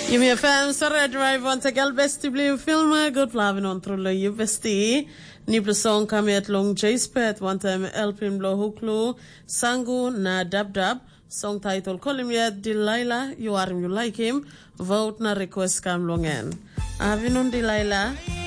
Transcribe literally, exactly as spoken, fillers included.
Imi F M, sorry drive on tagal besti bli film good plavin on trulle ju besti ni song kami at long J-Spet one time elpim lo huklu sangu na dab dab song title kolim yet Delilah you are you like him vote na request kam longen avinon Delilah